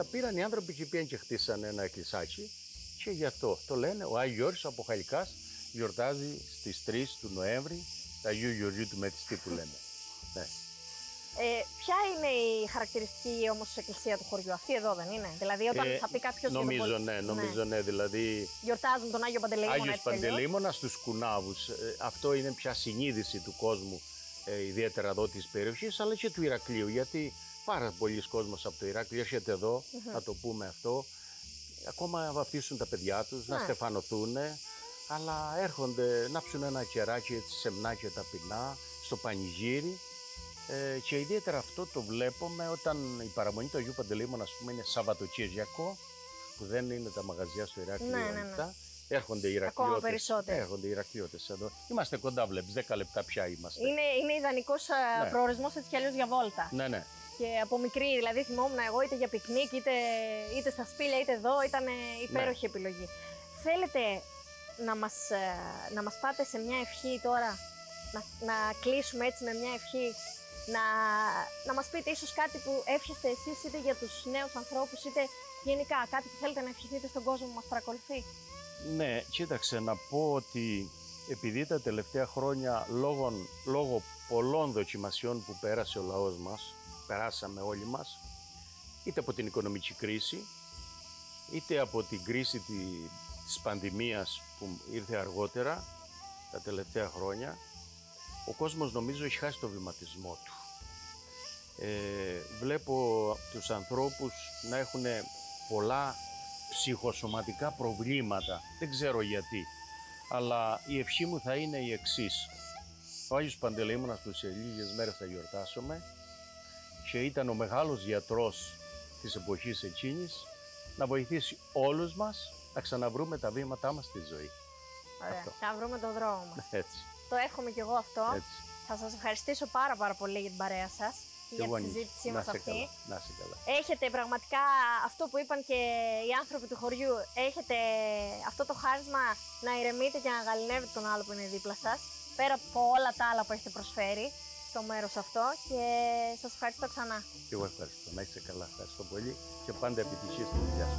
Πήραν οι άνθρωποι και πήγαν και χτίσαν ένα εκκλησάκι και γι' αυτό το λένε ο Άγιος Γιώργος από Χαλικάς γιορτάζει στις 3 του Νοέμβρη τα Αγίου Γεωργίου του Μετιστή που λέμε. Ναι. Ποια είναι η χαρακτηριστική όμως εκκλησία του χωριού, αυτή εδώ δεν είναι? Δηλαδή όταν θα πει κάποιος νομίζω ναι, δηλαδή γιορτάζουν τον Άγιο Παντελεήμονα. Άγιος Παντελεήμονας στους Κουνάβους, αυτό είναι πια συνείδηση του κόσμου, ιδιαίτερα εδώ της περιοχής, αλλά και του Ηρακλείου, γιατί πάρα πολλοί κόσμος από το Ηράκλειο έρχεται εδώ, να το πούμε αυτό, ακόμα να βαφτίσουν τα παιδιά τους, να στεφανωθούν, αλλά έρχονται να ψουν ένα κεράκι έτσι σεμνά και ταπεινά στο πανηγύρι. Και ιδιαίτερα αυτό το βλέπουμε όταν η παραμονή του Αγίου Παντελεήμονα, ας πούμε, είναι Σαββατοκύριακο, που δεν είναι τα μαγαζιά στο Ηράκλειο ανοιχτά. Έρχονται οι Ηρακλειώτες εδώ. Είμαστε κοντά, βλέπεις, 10 λεπτά πια είμαστε. Είναι ιδανικός προορισμός έτσι κι αλλιώς για βόλτα. Ναι. Και από μικρή, δηλαδή θυμόμουν εγώ είτε για πικνίκ, είτε στα σπήλια, είτε εδώ, ήταν υπέροχη επιλογή. Θέλετε να μας πάτε σε μια ευχή τώρα, να κλείσουμε έτσι με μια ευχή, να μας πείτε ίσως κάτι που εύχεστε εσείς είτε για τους νέους ανθρώπους είτε γενικά κάτι που θέλετε να ευχηθείτε στον κόσμο που μας παρακολουθεί? Ναι, κοίταξε να πω ότι επειδή τα τελευταία χρόνια λόγω πολλών δοκιμασιών που πέρασε ο λαός μας, περάσαμε όλοι μας, είτε από την οικονομική κρίση, είτε από την κρίση της πανδημίας που ήρθε αργότερα, τα τελευταία χρόνια, ο κόσμος νομίζω έχει χάσει το βηματισμό του. Βλέπω τους ανθρώπους να έχουν πολλά ψυχοσωματικά προβλήματα, δεν ξέρω γιατί, αλλά η ευχή μου θα είναι η εξής. Ο Άγιος Παντελεήμονας που σε λίγες μέρες θα γιορτάσουμε και ήταν ο μεγάλος γιατρός της εποχής εκείνης, να βοηθήσει όλους μας να ξαναβρούμε τα βήματά μας στη ζωή. Ωραία, αυτό. να βρούμε τον δρόμο μας. Έτσι. Το εύχομαι κι εγώ αυτό. Έτσι. Θα σας ευχαριστήσω πάρα πολύ για την παρέα σας και για τη συζήτησή μας αυτή. Να είσαι καλά. Έχετε πραγματικά αυτό που είπαν και οι άνθρωποι του χωριού, έχετε αυτό το χάρισμα να ηρεμείτε και να γαληνεύετε τον άλλο που είναι δίπλα σας, πέρα από όλα τα άλλα που έχετε προσφέρει στο μέρος αυτό, και σας ευχαριστώ ξανά. Και εγώ ευχαριστώ. Να είσαι καλά. Ευχαριστώ πολύ και πάντα επιτυχία στη δουλειά σου.